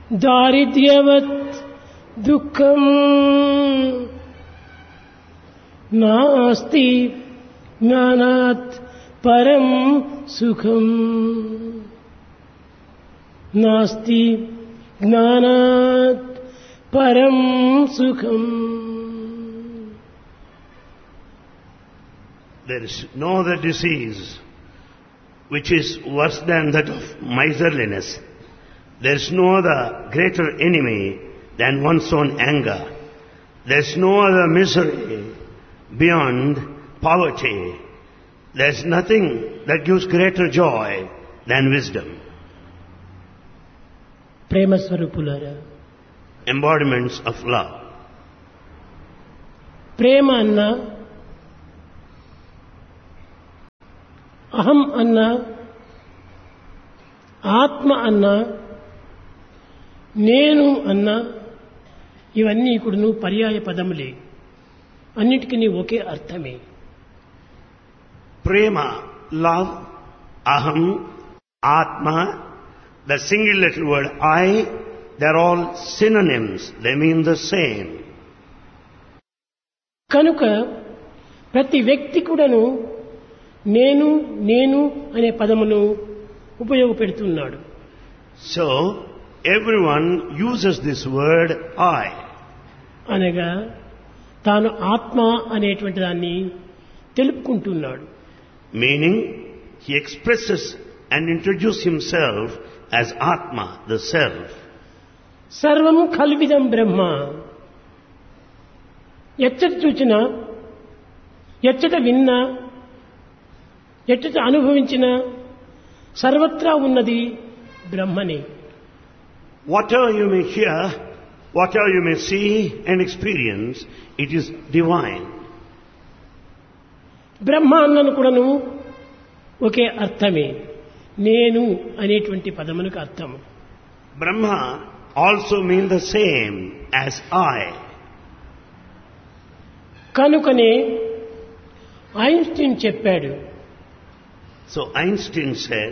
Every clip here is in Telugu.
దారిద్ర్యవత్ దుఃఖం నాస్తి జ్ఞానాత్ పరం సుఖం. నాస్తి జ్ఞానాత్ పరం సుఖం. There is no other disease which is worse than that of miserliness. There is no other greater enemy than one's own anger. There is no other misery beyond poverty. There is nothing that gives greater joy than wisdom. ప్రేమ స్వరూపులారా, Embodiments of love. ప్రేమ అన్నా, అహం అన్నా, ఆత్మ అన్నా, నేను అన్నా, ఇవన్నీ ఇప్పుడు పర్యాయ పదములే. అన్నిటికీ ఒకే అర్థమే. Prema, love, aham, atma, the single little word I, they're all synonyms. They mean the same. కనుక ప్రతి వ్యక్తి కూడాను నేను నేను అనే పదమును ఉపయోగపెడుతున్నాడు. So, everyone uses this word I. అనగా తాను ఆత్మ అనేటువంటి దాన్ని తెలుపుకుంటున్నాడు. Meaning, he expresses and introduces himself as Atma, the self. సర్వం ఖల్విదం బ్రహ్మ. ఎచ్చట చూచినా, ఎచ్చట విన్నా, ఎచ్చట అనుభవించినా సర్వత్రా ఉన్నది బ్రహ్మనే. Whatever you may hear, whatever you may see and experience, it is divine. బ్రహ్మ అన్నను కూడాను ఒకే అర్థమే. నేను అనేటువంటి పదమునకు అర్థము. Brahma also means the same as I. కనుకనే ఐన్స్టీన్ చెప్పాడు, So Einstein said,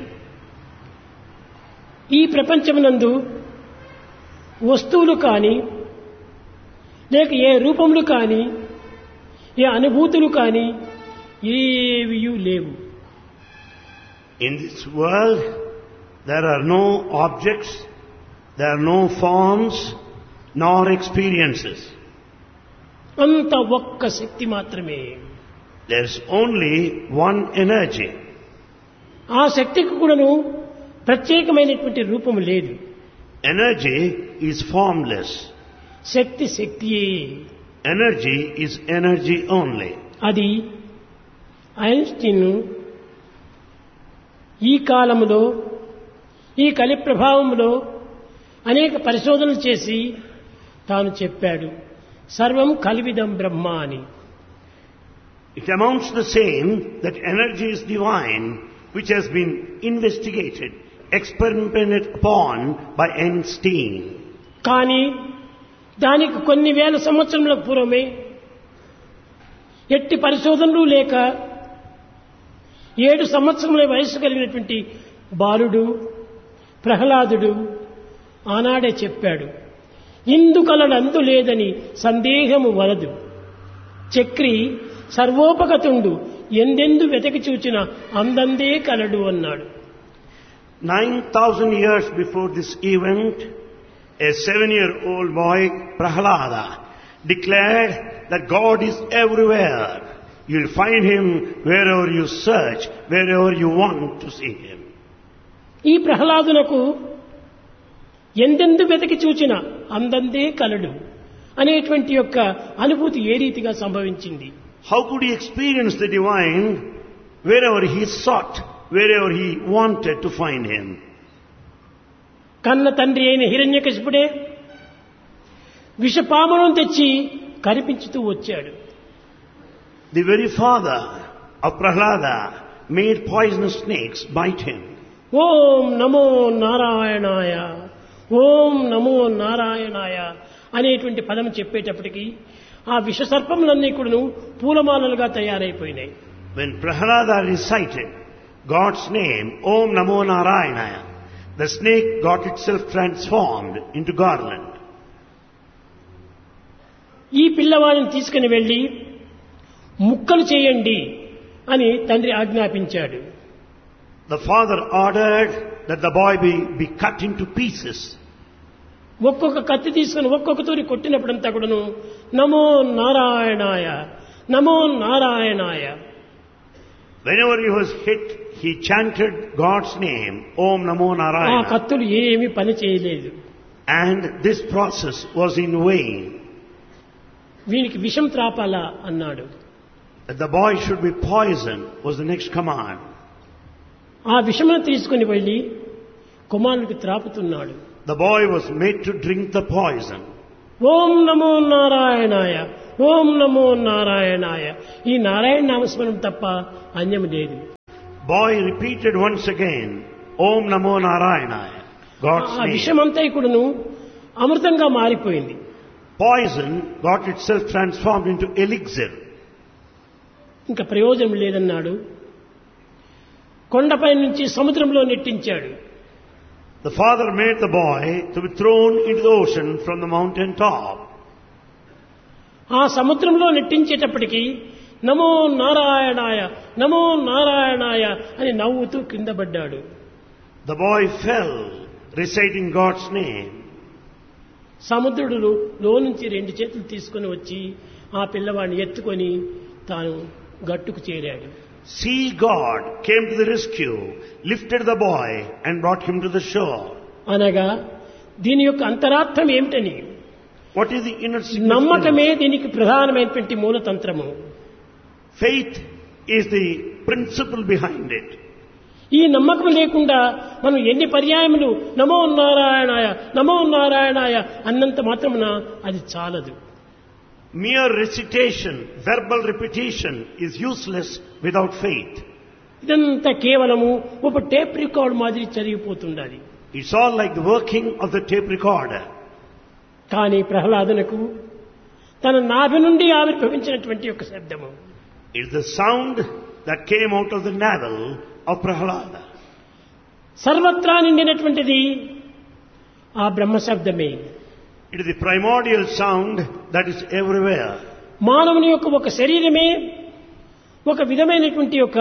ఈ ప్రపంచమునందు వస్తువులు కానీ, లేక ఏ రూపములు కానీ, ఏ అనుభూతులు కానీ ఏవీ లేవు. in this world there are no objects, there are no forms, nor experiences. అంత ఒక్క శక్తి మాత్రమే. There is only one energy. ఆ శక్తికి కూడాను ప్రత్యేకమైనటువంటి రూపము లేదు. Energy is formless. Shakti శక్తియే. Energy is energy only. అది ఐన్స్టీన్ ఈ కాలములో, ఈ కలి ప్రభావంలో అనేక పరిశోధనలు చేసి తాను చెప్పాడు, సర్వం కల్విదం బ్రహ్మ అని. It amounts the same that energy is divine, which has been investigated, experimented upon by Einstein. కానీ దానికి కొన్ని వేల సంవత్సరముల పూర్వమే ఎట్టి పరిశోధనలు లేక 7 సంవత్సరముల వయస్సు కలిగినటువంటి బాలుడు ప్రహ్లాదుడు ఆనాడే చెప్పాడు, ఇందుకలనందు లేదని సందేహము వలదు, చక్రి సర్వోపగతుండు, ఎందెందు వెతకి చూచిన అందందే కలడు అన్నాడు. 9,000 years before this event, a 7-year-old boy, Prahlada, declared that God is everywhere. You'll find Him wherever you search, wherever you want to see Him. ఈ ప్రహ్లాదునకు ఎందెందు వెతకి చూచిన అందందే కలడు అనేటువంటి యొక్క అనుభూతి ఏ రీతిగా సంభవించింది? How could he experience the divine wherever he sought, wherever he wanted to find Him? కన్న తండ్రి అయిన హిరణ్యకశిపుడే విషపాములను తెచ్చి కనిపించుతూ వచ్చాడు. The very father of Prahlada made poisonous snakes bite him. ఓం నమో నారాయణాయ, ఓం నమో నారాయణాయ అనేటువంటి పదం చెప్పేటప్పటికి ఆ విషసర్పములన్నీ కూడాను పూలమాలలుగా తయారైపోయినాయి. When Prahlada recited God's name, Om Namo Narayanaya, The snake got itself transformed into garland. ఈ పిల్లవాడిని తీసుకుని వెళ్లి ముక్కలు చేయండి అని తండ్రి ఆజ్ఞాపించాడు. The father ordered that the boy be cut into pieces. ఒక్కొక్క కత్తి తీసుకుని ఒక్కొక్క తూరి కొట్టినప్పుడంతా కూడాను నమో నారాయణాయ నమో నారాయణాయ. Whenever he was hit, he chanted God's name, Om Namo ఆ Narayana. కత్తులు ఏమీ పని చేయలేదు. And this process was in vain. వీనికి విషం త్రాపాలా అన్నాడు. That the boy should be poisoned was the next command. ఆ విషమును తీసుకుని వెళ్ళి కుమారునికి త్రాపుతున్నాడు. The boy was made to drink the poison. ఓం నమో నారాయణాయ ఓం నమో నారాయణాయ. ఈ నారాయణ నామస్మరణం తప్ప అన్యం లేదు. Boy repeated once again, Om Namo Narayana, God's ఆ name. విషమంతా కూడాను అమృతంగా మారిపోయింది. Poison got itself transformed into elixir. ఇంకా ప్రయోజనం లేదన్నాడు. కొండపై నుంచి సముద్రంలో నెట్టించాడు. The father made the boy to be thrown into the ocean from the mountain top. ఆ సముద్రంలో నెట్టించేటప్పటికి నమో నారాయణాయ నమో నారాయణాయ అని నవ్వుతూ కింద పడ్డాడు. The boy fell, reciting God's name. సముద్రుడు లో నుంచి 2 చేతులు తీసుకుని వచ్చి ఆ పిల్లవాడిని ఎత్తుకొని తాను గట్టుకు చేరాడు. Sea God came to the rescue, lifted the boy and brought him to the shore. అనగా దీని యొక్క అంతరార్థం ఏమిటని, What is the inner significance? నమ్మకమే దీనికి ప్రధానమైనటువంటి మూలతంత్రము. Faith is the principle behind it. ఈ నమ్మకం లేకుండా మనం ఎన్ని పర్యాయములు నమో నారాయణాయ నమో నారాయణాయ అన్నంత మాత్రమున అది చాలదు. Mere recitation, verbal repetition is useless without faith. ఇదంతా కేవలము ఒక టేప్ రికార్డ్ మాదిరి జరిగిపోతుండాలి. It's all like the working of the tape recorder. కానీ ప్రహ్లాదునకు తన నాభి నుండి ఆవిర్భవించినటువంటి ఒక శబ్దము, It's the sound that came out of the navel of Prahlada. సర్వత్రా నిండినటువంటిది ఆ బ్రహ్మ శబ్దమే. It is the primordial sound that is everywhere. మానవుని యొక్క ఒక శరీరమే ఒక విధమైనటువంటి ఒక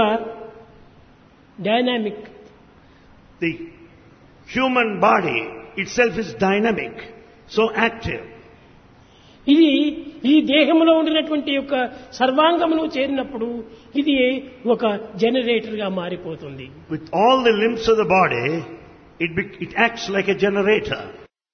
dynamic. The human body itself is dynamic, so active. ఇది ఈ దేహంలో ఉండినటువంటి యొక్క సర్వాంగమును చేరినప్పుడు ఇది ఒక జనరేటర్ గా మారిపోతుంది. With all the limbs of the body, it acts like a generator.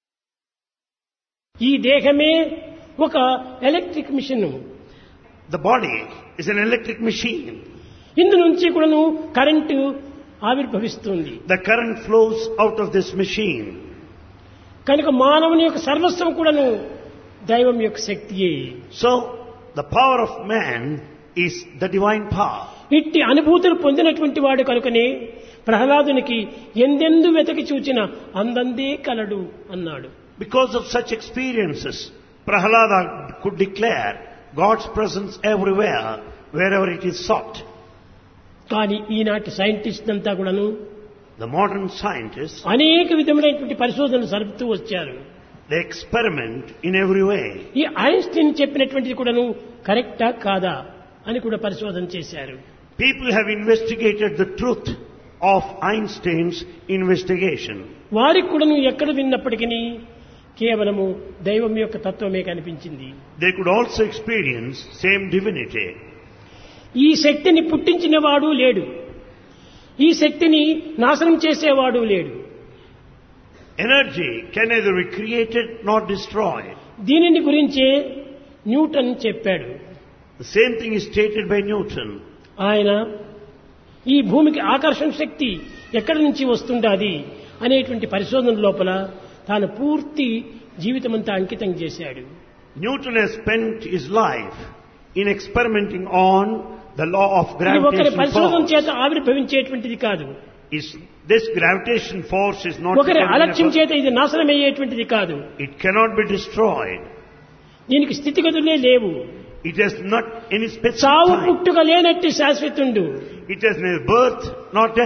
ఈ దేహమే ఒక electric machine. The body is an electric machine. ఇందు నుంచి కూడాను current ఆవిర్భవిస్తుంది. The current flows out of this machine. కనుక మానవుని యొక్క సర్వస్వం కూడాను దైవం యొక్క శక్తియే. So, the power of man is the divine power. ఇట్టి అనుభూతులు పొందినటువంటి వాడు కనుకనే ప్రహ్లాదునికి ఎందెందు వెతకి చూచిన అందందే కలడు అన్నాడు. Because of such experiences, Prahlada could declare God's presence everywhere, wherever it is sought. కానీ ఈనాటి సైంటిస్ట్ అంతా కూడాను The modern scientists, అనేక విధములైనటువంటి పరిశోధనలు జరుపుతూ వచ్చారు. they experiment in every way. ఈ ఐన్స్టీన్ చెప్పినటువంటిది కూడాను కరెక్టా కాదా అని కూడా పరిశోధన చేశారు. People have investigated the truth of Einstein's investigation. వారికి కూడాను ఎక్కడ విన్నప్పటికీ కేవలము దైవం యొక్క తత్వమే కనిపించింది. They could also experience same divinity. ఈ శక్తిని పుట్టించిన వాడు లేడు, ఈ శక్తిని నాశనం చేసేవాడు లేడు. Energy can neither be created nor destroyed. దీనిని గురించే న్యూటన్ చెప్పాడు. The same thing is stated by Newton. ఆయన ఈ భూమికి ఆకర్షణ శక్తి ఎక్కడి నుంచి వస్తుండాది అనేటువంటి పరిశోధన లోపల తాను పూర్తి జీవితమంతా అంకితం చేశాడు. Newton has spent his life in experimenting on the law of ఇది ఒకరి gravitation పరిశోధన force. చేత ఆవిర్భవించేటువంటిది కాదు. This gravitation force is not ఒకరి determined అలక్ష్యం by- చేత ఇది నాశనమయ్యేటువంటిది కాదు. It cannot be destroyed. దీనికి స్థితిగతులే లేవు. It has not any specific చావు time. పుట్టుక లేనట్టి శాశ్వతుండు. It has neither birth nor death.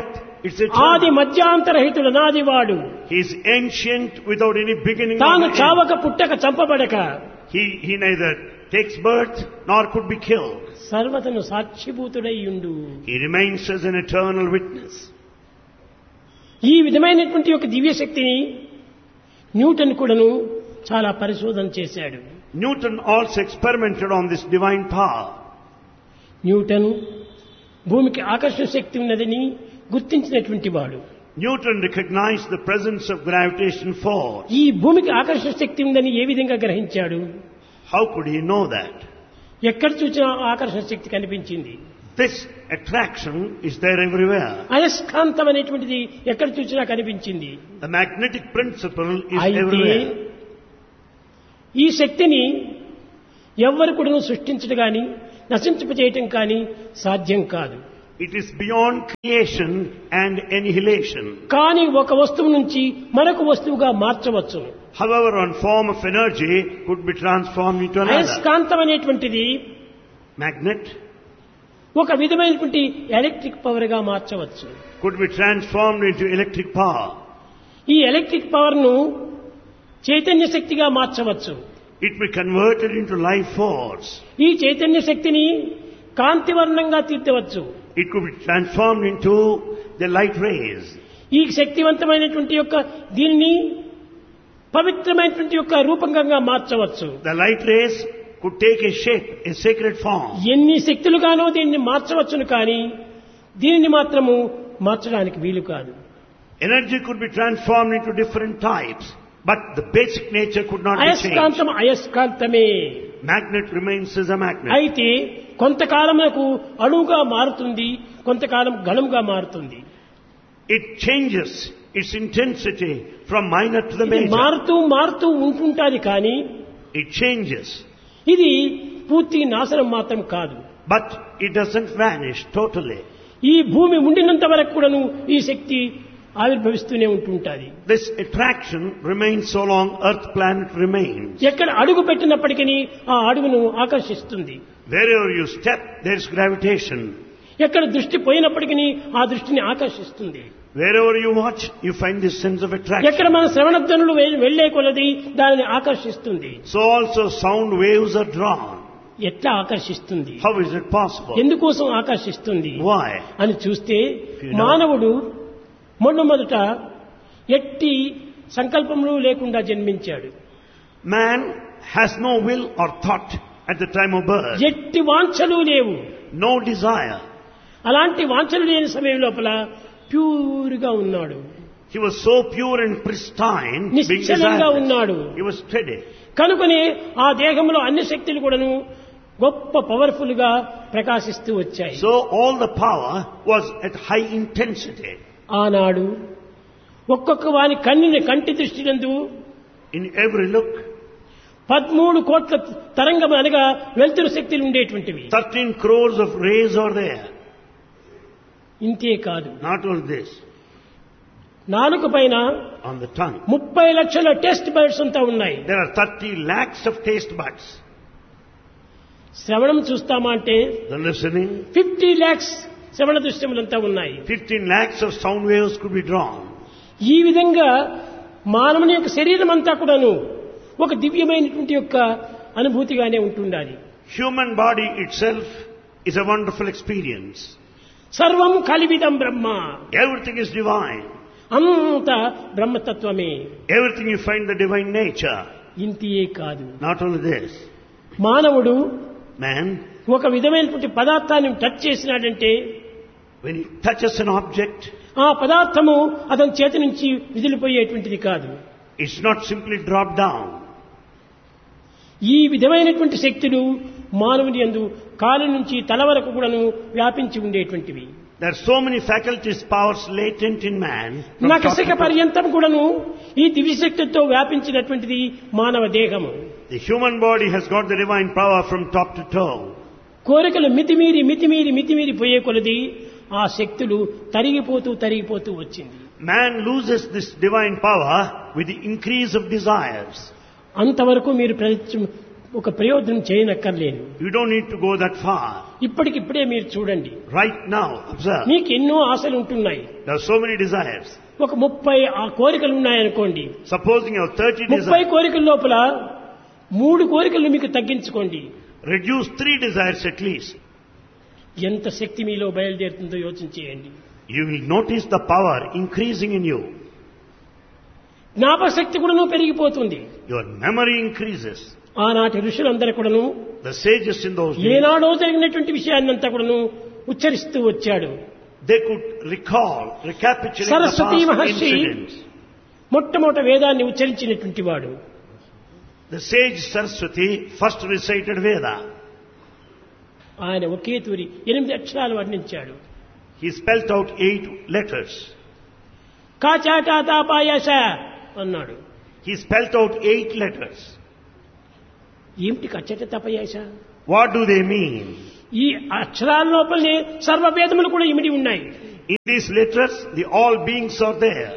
It's ఆది eternal. మధ్యాంతరహితుడు నాది వాడు. He is ancient without any beginning or తాను end. చావక పుట్టక చంపబడక He neither takes birth nor could be killed. సర్వతను సాక్షిభూతుడై ఉండు. He remains as an eternal witness. ఈ విధమైనటువంటి ఒక దివ్య శక్తిని న్యూటన్ కూడాను చాలా పరిశోధన చేశాడు. Newton also experimented on this divine power. Newton భూమికి ఆకర్షణ శక్తి ఉన్నదని గుర్తించినటువంటి వాడు. Newton recognized the presence of gravitation force. ఈ భూమికి ఆకర్షణ శక్తి ఉందని ఏ విధంగా గ్రహించాడు? How could he know that? ఎక్కడ చూసినా ఆకర్షణ శక్తి కనిపించింది. This attraction is there everywhere. అయస్కాంతం అనేటువంటిది ఎక్కడ చూసినా కనిపించింది. The magnetic principle is అయితే everywhere. ఈ శక్తిని ఎవ్వరు కూడా సృష్టించడం కానీ నశింపచేయటం కానీ సాధ్యం కాదు. It is beyond creation and annihilation. కానీ ఒక వస్తువు నుంచి మరొక వస్తువుగా మార్చవచ్చు. However, one form of energy could be transformed into another. అయస్కాంతం అనేటువంటిది Magnet ఒక విధమైనటువంటి ఎలక్ట్రిక్ పవర్ గా మార్చవచ్చు. could be transformed into electric power. ఈ ఎలక్ట్రిక్ పవర్ ను చైతన్య శక్తిగా మార్చవచ్చు. It be converted into life force. ఈ చైతన్య శక్తిని కాంతివర్ణంగా తీర్చవచ్చు. It could be transformed into the light rays. ఈ శక్తివంతమైనటువంటి యొక్క దీనిని పవిత్రమైనటువంటి యొక్క రూపంగా మార్చవచ్చు. The light rays could take a shape, a sacred form. ఎన్ని శక్తులుగానో దీన్ని మార్చవచ్చును కానీ దీనిని మాత్రము మార్చడానికి వీలు కాదు. Energy could be transformed into different types, but the basic nature could not be changed. అయస్కాంతం అయస్కాంతమే. Magnet remains as a magnet. అయితే కొంతకాలమునకు అణువుగా మారుతుంది, కొంతకాలం ఘనముగా మారుతుంది. It changes its intensity from minor to the ఇది major. మారుతూ ఉంటుంటాది కానీ It changes, ఇది పూర్తి నాశనం మాత్రం కాదు. but it doesn't vanish totally. ఈ భూమి ఉండినంత వరకు కూడాను ఈ శక్తి ఆవిర్భవిస్తూనే ఉంటుంటాది. This attraction remains so long Earth planet remains. ఎక్కడ అడుగు పెట్టినప్పటికీ ఆ అడుగును ఆకర్షిస్తుంది. Wherever you step, there is gravitation. ఎక్కడ దృష్టి పోయినప్పటికీ ఆ దృష్టిని ఆకర్షిస్తుంది. Wherever you watch, you find this sense of attraction. ఎక్కడ మన శ్రవణధ్వనులు వెళ్లే కొలది దానిని ఆకర్షిస్తుంది. So also sound waves are drawn. ఎట్లా ఆకర్షిస్తుంది? How is it possible? ఎందుకోసం ఆకర్షిస్తుంది Why? అని చూస్తే You know. మానవుడు మొట్టమొదట ఎట్టి సంకల్పములు లేకుండా జన్మించాడు. Man has no will or thought at the time of birth. ఎట్టి వాంఛలు లేవు. No desire. అలాంటి వాంఛలు లేని సమయం లోపల ప్యూర్గా ఉన్నాడు. He was so pure and pristine, being నిశ్చలంగా desireless. ఉన్నాడు. He was steady. కనుకనే ఆ దేహంలో అన్ని శక్తులు కూడాను గొప్ప పవర్ఫుల్ గా ప్రకాశిస్తూ వచ్చాయి. So all the power was at high intensity. ఆనాడు ఒక్కొక్క వాని కంటి దృష్టినందు In every look, 13 కోట్ల తరంగం అనగా వెలుతురు శక్తులు ఉండేటువంటివి. 13 crores of rays are there. ఇంతే కాదు, Not only this, నాలుక పైన on the tongue. 30 లక్షల టెస్ట్ బర్డ్స్ అంతా ఉన్నాయి. There are 30 lakhs of taste buds. శ్రవణం చూస్తామా అంటే The listening, 50 lakhs శ్రవణ దృశ్యములంతా ఉన్నాయి. 15 lakhs of sound waves could be drawn. ఈ విధంగా మానవుని యొక్క శరీరం అంతా కూడాను ఒక దివ్యమైనటువంటి యొక్క అనుభూతిగానే ఉంటుండాలి. Human body itself is a wonderful experience. సర్వం కలివిదం బ్రహ్మ, Everything is divine. అంత బ్రహ్మతత్వమే. Everything you find the divine nature. ఇంతియే కాదు, Not only this, మానవుడు man, ఒక విధమైనటువంటి పదార్థాన్ని touch చేసినాడంటే when he touches an object, ఆ పదార్థము అతని చేతి నుంచి విదిలిపోయేటువంటిది కాదు. it's not simply dropped down. ఈ విధమైనటువంటి శక్తులు మానవుని యందు కాలు నుంచి తల వరకు కూడాను వ్యాపించి ఉండేటువంటివి. There are so many faculties, powers latent in man. from top నఖశిఖ to toe. పర్యంతం కూడాను ఈ దివ్యశక్తితో వ్యాపించినటువంటిది మానవ దేహము. The human body has got the divine power from top to toe. కోరికలు మితిమీరి పోయే కొలది ఆ శక్తులు తరిగిపోతూ వచ్చింది. Man loses this divine power with the increase of desires. అంతవరకు మీరు ఒక ప్రయోజనం చేయనక్కర్లేదు. You don't need to go that far. ఇప్పటికిప్పుడే మీరు చూడండి. Right now, observe. మీకు ఎన్నో ఆశలు ఉంటున్నాయి. There are so many desires. ఒక 30 ఆ కోరికలు ఉన్నాయనుకోండి. Supposing you have 30 30 desires. కోరికల లోపల 3 కోరికలు మీకు తగ్గించుకోండి. Reduce 3 desires at least. ఎంత శక్తి మీలో బయలుదేరుతుందో యోచించేయండి. You will notice the power increasing in you. జ్ఞాపక శక్తి కూడాను పెరిగిపోతుంది. Your memory increases. ఆనాటి ఋషులందరూ కూడాను The sages in those days, ఏనాడో జరిగినటువంటి విషయాన్నంతా కూడాను ఉచ్చరిస్తూ వచ్చాడు. they could recall, recapitulate the Saraswati past Maharshi incidents. మొట్టమొదట వేదాన్ని ఉచ్చరించినటువంటి వాడు. The sage Saraswati first recited Veda. ఆయన ఒకే తూరి 8 అక్షరాలు వర్ణించాడు. He spelt out 8 letters. కాచాటాతాపాయస అన్నాడు. He spelt out 8 letters. ఏమిటి కచ్చటాతాపాయస? What do they mean? ఈ అక్షరాల లోపలనే సర్వవేదములు కూడా ఇమిడి ఉన్నాయి. In these letters, the all beings are there.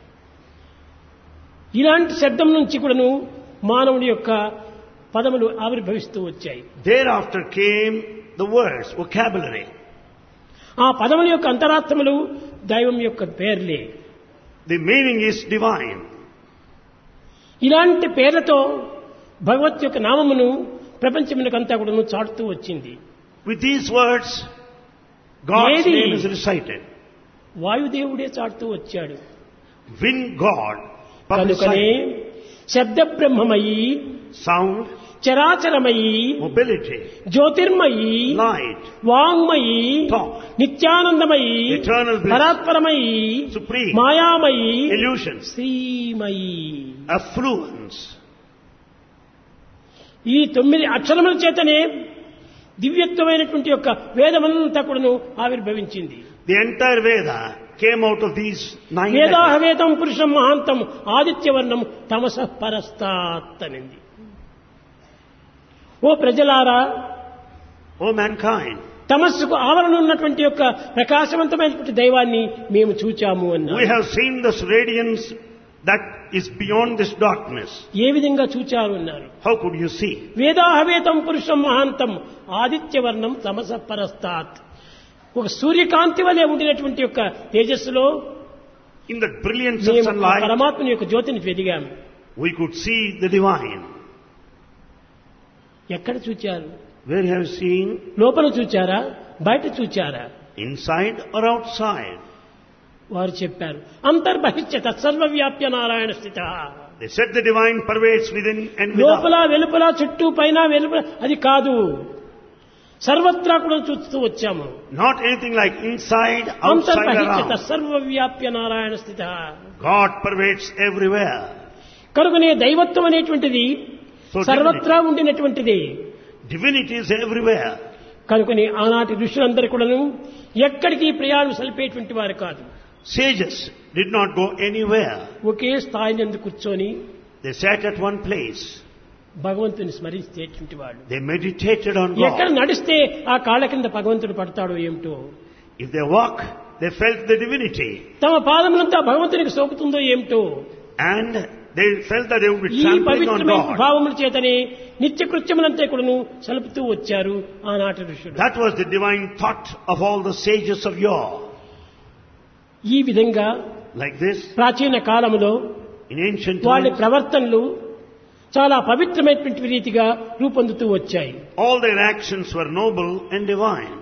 ఇలాంటి శబ్దం నుంచి కూడాను మానవుడి యొక్క పదములు ఆవిర్భవిస్తూ వచ్చాయి. Thereafter came the words, vocabulary. ఆ పదముల యొక్క అంతరార్థములు దైవం యొక్క పేర్లే. The meaning is divine. ఇలాంటి పేర్లతో భగవత్ యొక్క నామమును ప్రపంచమునకంతా కూడాను చాటుతూ వచ్చింది. With these words, God's Maybe. name is recited. వాయుదేవుడే చాటుతూ వచ్చాడు. When God కనుకనే publicized శబ్ద బ్రహ్మమయి, sound, చరాచరమయి, mobility, Jyotirmayi, light, వాంగ్మయి, talk, నిత్యానందమయి, eternal bliss, పరాత్పరమయి, supreme, మాయామయి, illusions, Srimayi. affluence. ఈ 9 అక్షరముల చేతనే దివ్యత్వమైనటువంటి యొక్క వేదమంతా కూడాను ఆవిర్భవించింది. The entire Veda came out of these 9 వేదాహ letters. వేదం పురుషం మహాంతం ఆదిత్యవర్ణం తమస పరస్తాత్ అనింది. ఓ ప్రజలారా, O mankind, తమస్సుకు ఆవరణ ఉన్నటువంటి యొక్క ప్రకాశవంతమైనటువంటి దైవాన్ని మేము చూచాము we అన్నారు. have seen this radiance that is beyond this darkness. ఏ విధంగా చూచారు అన్నారు. How could you see? వేదాహ వేదం పురుషం మహాంతం ఆదిత్యవర్ణం తమస పరస్తాత్. ఒక సూర్యకాంతి వలె ఉండినటువంటి యొక్క తేజస్సులో In the brilliance of మేము ఆ sunlight, పరమాత్మని యొక్క జ్యోతిని వెదిగాము. we could see the divine. ఎక్కడ చూచారు? Where have you seen? లోపల చూచారా, బయట చూచారా? Inside or outside? వారు చెప్పారు, అంతర్బహిష్య తత్సర్వవ్యాప్య నారాయణ స్థిత. They said the divine pervades within and లోపల without. వెలుపల చుట్టూ పైన వెలుపల అది కాదు, సర్వత్రా కూడా చూస్తూ వచ్చాము. Not anything like inside, outside, అంతర్బహిష్య around. తత్సర్వవ్యాప్య Narayana స్థిత. God pervades everywhere. కనుకనే దైవత్వం అనేటువంటిది So సర్వత్రా ఉండినటువంటిది. divinity is everywhere. కనుకనే ఆనాటి ఋషులందరూ కూడాను ఎక్కడికి ప్రయాణం సలిపేటువంటి వారు కాదు. Sages did not go anywhere. ఒకే స్థాయి నందు కూర్చొని They sat at one place. భగవంతుని స్మరించేటువంటి వాళ్ళు. They meditated on ఎక్కడ God. నడిస్తే ఆ కాళ్ళ కింద భగవంతుడు పడతాడో ఏమిటో, If they walk, they felt the divinity. తమ పాదములంతా భగవంతునికి సోకుతుందో ఏమిటో, And they felt that they would be ఈ trampling on పవిత్రమైన God. భావముల చేతనే నిత్యకృత్యములంతా కూడాను సలుపుతూ వచ్చారు ఆనాటి ఋషులు. That was the divine thought of all the sages of yore. ఈ విధంగా Like this, ప్రాచీన కాలములో in ancient వాళ్ళ times, ప్రవర్తనలు చాలా పవిత్రమైనటువంటి రీతిగా రూపొందుతూ వచ్చాయి. all their actions were noble and divine.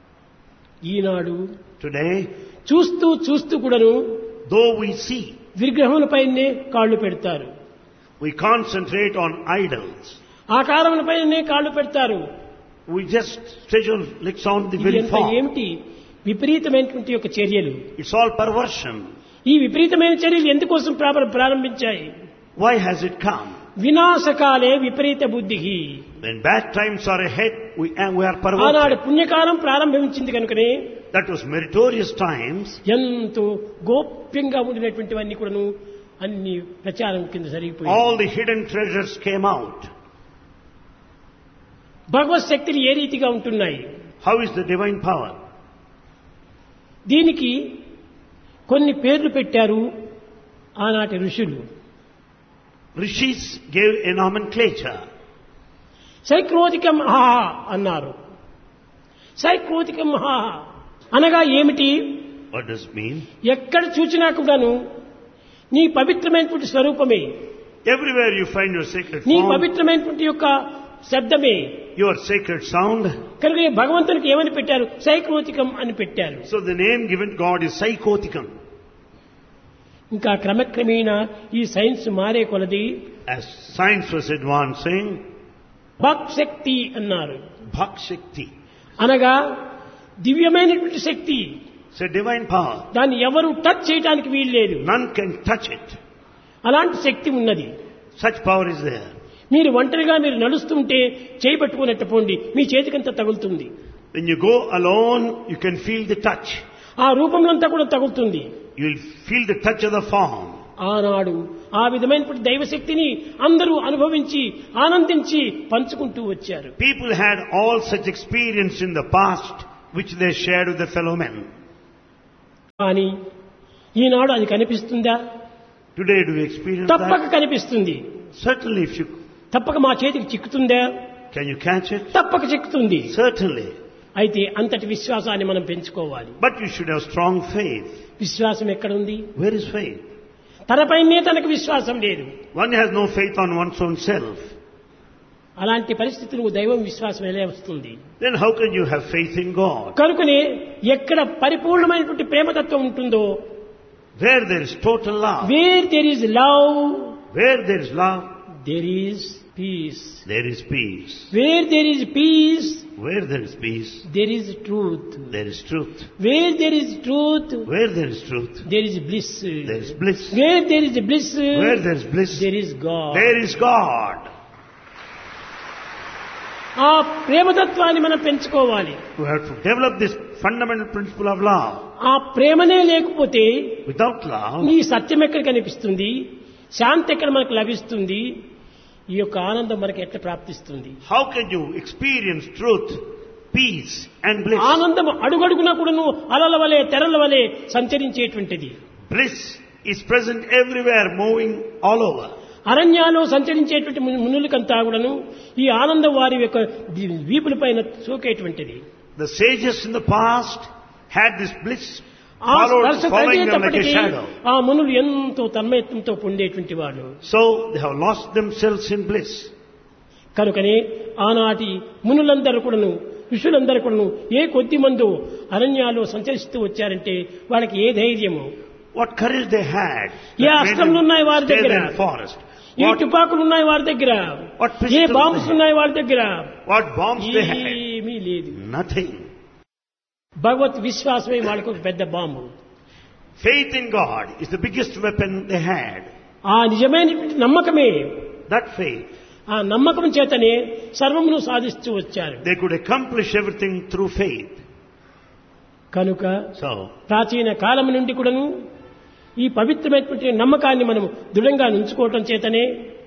Eenadu Today, చూస్తూ చూస్తూ కూడాను though we see, విగ్రహములపైనే కాళ్ళు పెడతారు, we concentrate on idols. ఆకారములపైనే కాళ్ళు పెడతారు. We just stretch our legs on the very ఇదంతా form. ఏమిటి? విపరీతమైనటువంటి యొక్క చర్యలు. It's all perversion. ఈ విపరీతమైన చర్యలు ఎందుకోసం ప్రారంభించాయి? Why has it come? వినాశకాలే విపరీత బుద్ధి. When bad times are ahead, we are ఆనాడు perverted. పుణ్యకాలం ప్రారంభించింది కనుకనే That was meritorious times. ఎంతో గోప్యంగా ఉండినటువంటివన్నీ కూడాను అన్ని ప్రచారం కింద జరిగిపోయాయి. All the hidden treasures came out. భగవత్ శక్తులు ఏ రీతిగా ఉంటున్నాయి? How is the divine power? దీనికి కొన్ని పేర్లు పెట్టారు ఆనాటి ఋషులు. Rishis gave a nomenclature. సైక్రోతికం మహా అన్నారు. సైక్రోతికం మహా అనగా ఏమిటి? What does it mean? ఎక్కడ చూచినా కూడాను నీ పవిత్రమైనటువంటి స్వరూపమే, Everywhere you find your sacred నీ form, పవిత్రమైనటువంటి యొక్క శబ్దమే. your sacred sound. కనుక ఈ భగవంతునికి ఏమని పెట్టారు? సైక్రోతికం అని పెట్టారు. So the name given to God is Psychoticum. ఇంకా క్రమక్రమేణా ఈ సైన్స్ మారే కొలది As science was advancing, భక్ శక్తి అన్నారు. Bhak Shakti, అనగా దివ్యమైనటువంటి శక్తి. it's a divine power. దాన్ని ఎవరు టచ్ చేయడానికి వీల్లేదు. None can touch it. అలాంటి శక్తి ఉన్నది. Such power is there. మీరు ఒంటరిగా మీరు నడుస్తుంటే చేయి పట్టుకున్నట్టు పోండి, మీ చేతికంతా తగులుతుంది. When you go alone, you can feel the touch. ఆ రూపంలో అంతా కూడా తగులుతుంది. You will feel the touch of the form. ఆనాడు ఆ విధమైనటువంటి దైవశక్తిని అందరూ అనుభవించి ఆనందించి పంచుకుంటూ వచ్చారు. People had all such experience in the past, which they shared with their fellow men. కానీ ఈనాడు అది కనిపిస్తుందా? Today, do we experience తప్పక that? కనిపిస్తుంది. Certainly, if you తప్పక మా చేతికి చిక్కుతుందా? can you catch it? తప్పక చిక్కుతుంది. Certainly. అయితే అంతటి విశ్వాసాన్ని మనం పెంచుకోవాలి. But you should have strong faith. విశ్వాసం ఎక్కడుంది? Where is faith? తనపైనే తనకు విశ్వాసం లేదు. One has no faith on one's own self. అలాంటి పరిస్థితులకు దైవం విశ్వాసం ఎలా వస్తుంది? Then how can you have faith in God? కనుకనే ఎక్కడ పరిపూర్ణమైనటువంటి ప్రేమతత్వం ఉంటుందో, Where there is total love, where there is love where there is love, there is piece. there is peace. Where there is piece Where there is peace, there is truth. there is truth. Where there is truth Where there is truth, there is bliss. there is bliss. Where there is bliss Where there is bliss, there is God. there is God. ఆ ప్రేమతత్వాన్ని మనం పెంచుకోవాలి. We have to develop this fundamental principle of love. ఆ ప్రేమనే లేకపోతే Without love, ఈ సత్యం ఎక్కడ కనిపిస్తుంది? శాంతి ఎక్కడ మనకు లభిస్తుంది? ఈ యొక్క ఆనందం మనకు ఎట్లా ప్రాప్తిస్తుంది? how can you experience truth, peace and bliss? ఆనందం అడుగడుగునా కూడాను అలల వలె తెరల వలె సంచరించేటువంటిది. Bliss is present everywhere, moving all over. అరణ్యాల్లో సంచరించేటువంటి మునులకంతా కూడాను ఈ ఆనందం వారి యొక్క వీపుల పైన సోకేటువంటిది. The sages in the past had this bliss ఆ స్పర్శ following them like a తగిలేటప్పటికీ shadow. ఆ మునులు ఎంతో తన్మయత్వంతో పొందేటువంటి వాళ్ళు. So they have lost themselves in bliss. కనుకనే ఆనాటి మునులందరూ కూడాను ఋషులందరూ కూడాను ఏ కొద్ది మందో అరణ్యాల్లో సంచరిస్తూ వచ్చారంటే వాళ్ళకి ఏ ధైర్యము, What courage they had. ఏ అస్త్రములు ఉన్నాయి వారి Stay దగ్గర, in the forest. ఏ తుపాకులు ఉన్నాయి వారి దగ్గర, What A pistols bombs they had. ఉన్నాయి వారి దగ్గర, What bombs they had. ఏమీ లేదు. Nothing. భగవత్ విశ్వాసమే వాళ్ళకు ఒక పెద్ద bomb. Faith in God is the biggest weapon they had. ఆ నిజమైనటువంటి నమ్మకమే, That faith, ఆ నమ్మకం చేతనే సర్వమును సాధిస్తూ వచ్చారు. they could accomplish everything through faith. కనుక So, ప్రాచీన కాలం నుండి కూడాను ఈ పవిత్రమైనటువంటి నమ్మకాన్ని మనం దృఢంగా ఉంచుకోవటం చేతనే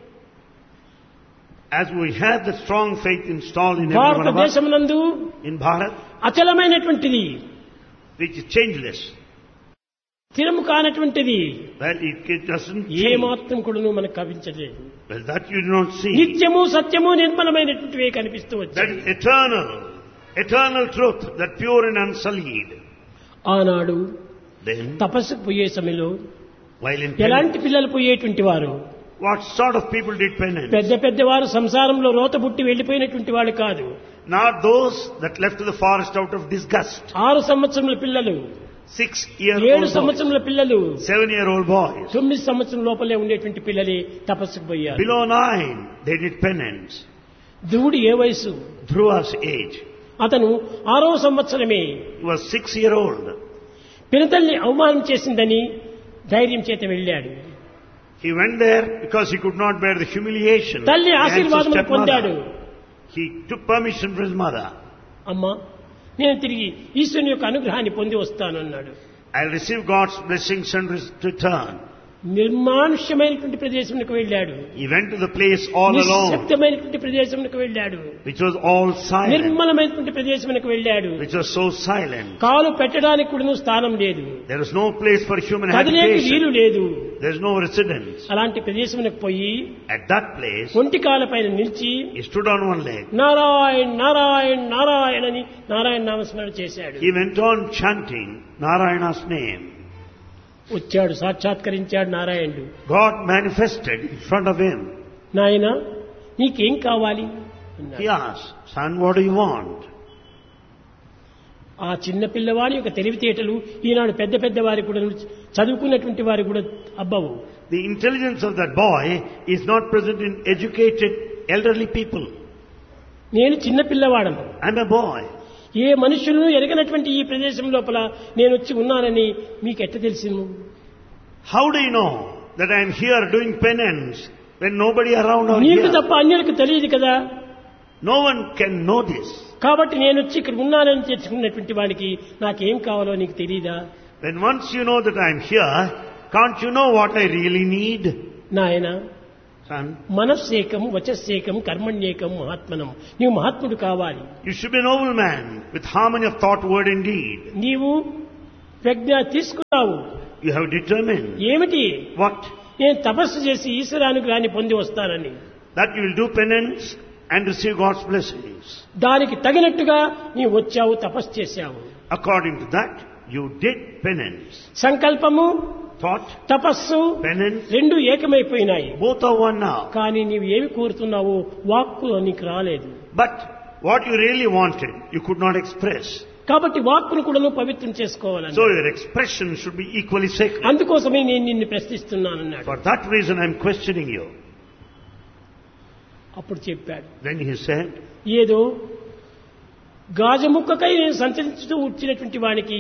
as we have the strong faith installed in every one of us, భారతదేశమునందు in Bharat, అచలమైనటువంటిది, which is changeless, స్థిరము కానటువంటిది well, it doesn't A change. మాత్రం కూడాను మనకు కవించలేదు. Well, that you do not see. నిత్యము సత్యము నిర్మలమైనటువంటివే కనిపిస్తూ That వచ్చాయి. is eternal truth, that pure and unsullied. ఆనాడు Then, తపస్సుకు పోయే సమయంలో while in ఎలాంటి penance, పిల్లలు పోయేటువంటి వారు? what sort of people did penance? పెద్ద పెద్దవారు సంసారంలో రోత పుట్టి వెళ్లిపోయినటువంటి వాళ్ళు కాదు. Not those that left the forest out of disgust. 6 సంవత్సరముల పిల్లలు, 6-year-old 7 boys, సంవత్సరముల పిల్లలు, 7-year-old boys. 9 సంవత్సరం లోపలే ఉండేటువంటి పిల్లలే తపస్సుకు పోయారు. Below 9, they did penance. ధ్రువుడు ఏ వయసు? Dhruva's age. అతను 6వ సంవత్సరమే He was 6-year-old. పినతల్ని అవమానం చేసిందని ధైర్యం చేత వెళ్ళాడు. He went there because he could not bear the humiliation. తల్లి The anxious ఆశీర్వాదం పొందాడు. stepmother. He took permission from his mother. అమ్మా, నేను తిరిగి ఈశ్వరుని యొక్క అనుగ్రహాన్ని పొంది వస్తాను అన్నాడు. I'll receive God's blessings and return. నిర్మానుష్యమైనటువంటి ప్రదేశంలోకి వెళ్ళాడు. He went to the place all alone, నిశ్శబ్దమైనటువంటి ప్రదేశంలోకి వెళ్ళాడు. which was all silent, నిర్మలమైనటువంటి ప్రదేశంలోకి వెళ్ళాడు. which was so silent. కాలు పెట్టడానికి కూడా స్థానం లేదు. There was no place for human కదిలేకి వీలు habitation. లేదు. There is no residence. అలాంటి ప్రదేశంలోకి పోయి At that place, ఒంటి కాల పైన నిలిచి he stood on one leg. Narayan Narayan Narayana అని నారాయణ నామస్మరణ చేశాడు. He went on chanting Narayana's name. వచ్చాడు, సాక్షాత్కరించాడు నారాయణుడు. God manifested in front of him. నాయన నీకేం కావాలి అన్నాడు. He asked, "Son, what do you want?" ఆ చిన్న పిల్లవాడి యొక్క తెలివితేటలు ఈనాడు పెద్ద పెద్ద వారికి కూడా, చదువుకున్నటువంటి వారికి కూడా అబ్బవు. The intelligence of that boy is not present in educated elderly people. నేను చిన్న పిల్లవాడను. I'm a boy. ఏ మనుషులను ఎరగనటువంటి ఈ ప్రదేశం లోపల నేను వచ్చి ఉన్నానని మీకు ఎట్ట తెలిసిను? How do you know that I'm here doing penance when nobody around or నీకు here? తప్ప అన్యులకు తెలియదు కదా. No one can know this. కాబట్టి నేను వచ్చి ఇక్కడ ఉన్నానని తెచ్చుకున్నటువంటి వాడికి నాకేం కావాలో నీకు తెలియదా? When once you know that I'm here, can't you know what I really need? నాయన Son, మనస్సేకం వచస్సేకం కర్మణ్యేకం మహాత్మనం. నీవు మహాత్ముడు కావాలి. you should be a noble man with harmony of thought, word and deed. నీవు ప్రజ్ఞ తీసుకున్నావు. You have determined. ఏమిటి? What? నేను తపస్సు చేసి ఈశ్వరానుగ్రహాన్ని పొంది వస్తానని. That you will do penance and receive God's blessings. దానికి తగినట్టుగా నీవు వచ్చావు, తపస్సు చేశావు. According to that, you did penance. సంకల్పము Thought, తపస్సు penance, రెండు ఏకమైపోయినాయి. both are one now. కానీ నీవు ఏమి కోరుతున్నావో వాక్కు నీకు రాలేదు. But what you really wanted, you could not express. కాబట్టి వాక్కును కూడా నువ్వు పవిత్రం చేసుకోవాలని. So your expression should be equally sacred. అందుకోసమే నేను నిన్ను ప్రశ్నిస్తున్నానన్నాడు. For that reason I am questioning you. అప్పుడు చెప్పాడు, Then he said, ఏదో గాజముక్కకై నేను సంచరించుతూ వచ్చినటువంటి వానికి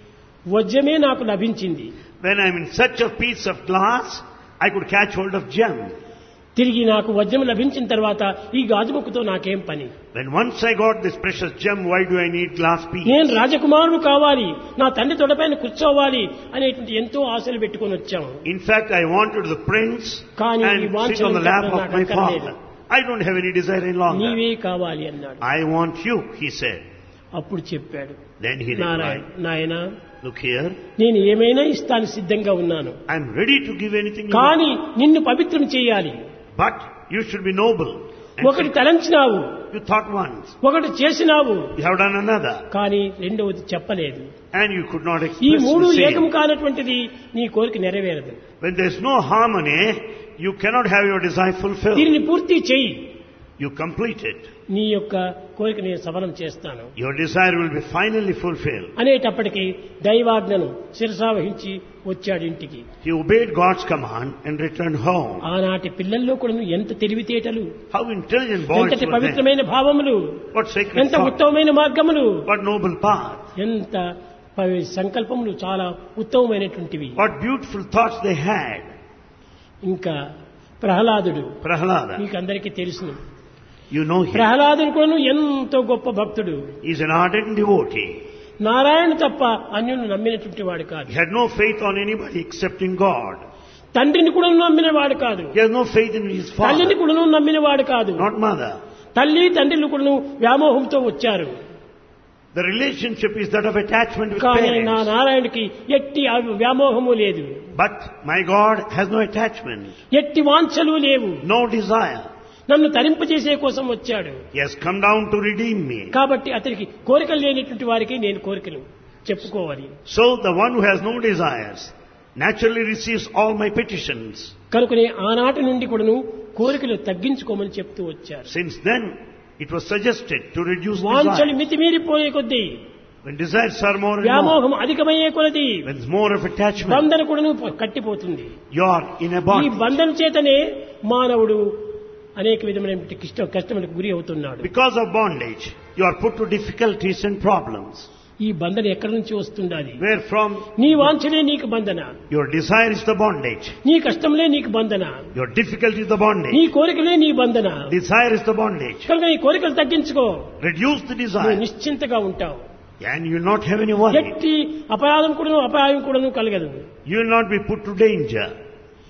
వజ్రమే నాకు లభించింది. when I am in search of piece of glass, I could catch hold of gem. తిరిగి నాకు వజ్రం లభించిన తర్వాత ఈ గాజుముక్కతో నాకేం పని? When once I got this precious gem, why do I need glass piece? నేను రాజకుమారుడు కావాలి, నా తండ్రి తొడపైన కూర్చోవాలి అనేటువంటి ఎంతో ఆశలు పెట్టుకొని వచ్చాము. In fact, I wanted the prince కానీ ఈ and sit వాంఛలు on the lap of నాకు my అక్కర్లేదు. father. I don't have any desire any longer. నీవే కావాలి అన్నాడు. I want you, he said. అప్పుడు చెప్పాడు, Then he నారాయణ replied, నాయన look here, నేను ఏమైనా ఇస్తాను సిద్ధంగా ఉన్నాను. I am ready to give anything you కానీ want. నిన్ను పవిత్రం చేయాలి. But you should be noble. And ఒకటి తలంచినావు, you thought once, ఒకటి చేసినావు, you have done another, కానీ రెండవది చెప్పలేదు. and you could not ఈ express మూడు the ఏకం same. కానటువంటిది నీ కోరిక నెరవేరదు. When there is no harmony, you cannot have your desire fulfilled. దీనిని పూర్తి చెయ్యి, You complete it. నీ యొక్క కోరిక నేను సఫలం చేస్తాను Your desire will be finally fulfilled. అనేటప్పటికీ దైవాజ్ఞను శిరసావహించి వచ్చాడు ఇంటికి. He obeyed God's command and returned home. ఆనాటి పిల్లల్లో కూడా ఎంత తెలివితేటలు, How intelligent boys ఎంతటి were then. పవిత్రమైన భావములు, What sacred ఎంత thought. ఉత్తమమైన మార్గములు, What noble path. ఎంత సంకల్పములు చాలా ఉత్తమమైనటువంటివి. What beautiful thoughts they had. ఇంకా ప్రహ్లాదుడు Prahlada. మీకు అందరికీ తెలుసును. You know him. ప్రహ్లాదుడు కూడా ఎంతో గొప్ప భక్తుడు. He is an ardent devotee. Narayana తప్ప అన్యులను నమ్మినటువంటి వాడు కాదు. He had no faith on anybody except in God. తండ్రిని కూడా నమ్మిన వాడు కాదు. He has no faith in his తల్లిని father, కూడా నమ్మిన వాడు కాదు. not mother. తల్లి తండ్రులు కూడా వ్యామోహంతో వచ్చారు. The relationship is that of attachment with కానీ నా parents. నారాయణకి ఎట్టి వ్యామోహము లేదు, But my God has no attachment, ఎట్టి వాంఛలు లేవు. no desire. నన్ను తరింపజేసే కోసం వచ్చాడు. He has come down to redeem me. కాబట్టి అతనికి కోరికలు లేనటువంటి వారికి నేను కోరికలు చెప్పుకోవాలి. So the one who has no desires naturally receives all my petitions. కనుకనే ఆనాటి నుండి కూడాను కోరికలు తగ్గించుకోమని చెప్తూ వచ్చారు. Since then, it was suggested to reduce వాంఛలు desire. మితిమీరిపోయే కొద్దీ, When desires are more and more, వ్యామోహం అధికమయ్యే కొలది when there's more of attachment, బంధన కూడాను కట్టిపోతుంది. you are in a ఈ bond. బంధన చేతనే మానవుడు అనేక విధమైన కష్టములకు గురి అవుతున్నాడు. Because of bondage, you are put to difficulties and problems. ఈ బంధన ఎక్కడి నుంచి వస్తుండాలి? Where from? నీ వాంఛలే నీకు బంధన, Your desire is the bondage. నీ కష్టంలే నీకు బంధన, Your difficulty is the నీ bondage. కోరికలే నీ బంధన. Desire is the bondage. కనుక నీ కోరికలు తగ్గించుకో, Reduce the నువ్వు desire నిశ్చింతగా ఉంటావు. and you will not have any worry. ఎట్టి అపాయం కూడాను కలగదు. You will not be put to danger.